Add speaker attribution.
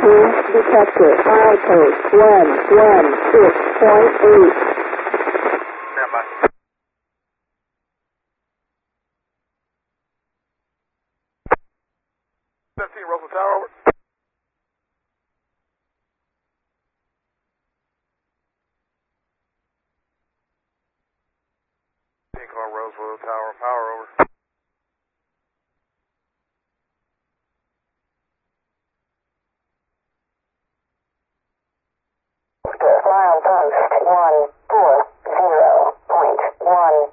Speaker 1: detected. Milepost 116.8.
Speaker 2: Stand by. 17 Russell Tower, over. Car Roseville Tower, power over.
Speaker 3: Milepost 140.1.